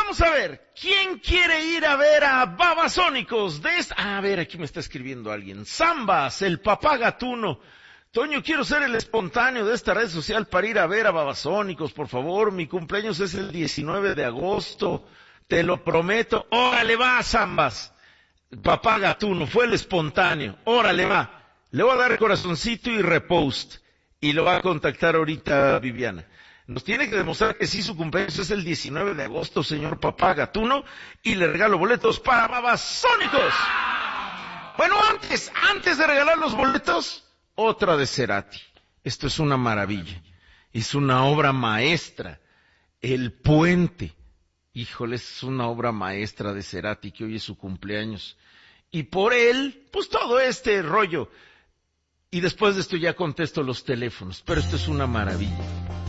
vamos a ver. ¿Quién quiere ir a ver a Babasónicos? A ver, aquí me está escribiendo alguien. Zambas, el papá gatuno. Toño, quiero ser el espontáneo de esta red social para ir a ver a Babasónicos, por favor. Mi cumpleaños es el 19 de agosto. Te lo prometo. Órale va, Zambas. Papá gatuno, fue el espontáneo. Órale va. Le voy a dar corazoncito y repost. Y lo va a contactar ahorita Viviana. Nos tiene que demostrar que sí, su cumpleaños es el 19 de agosto, señor papá gatuno, y le regalo boletos para Babasónicos. Bueno, antes de regalar los boletos, otra de Cerati. Esto es una maravilla. Es una obra maestra. El Puente. Híjole, es una obra maestra de Cerati que hoy es su cumpleaños. Y por él, pues todo este rollo. Y después de esto ya contesto los teléfonos, pero esto es una maravilla.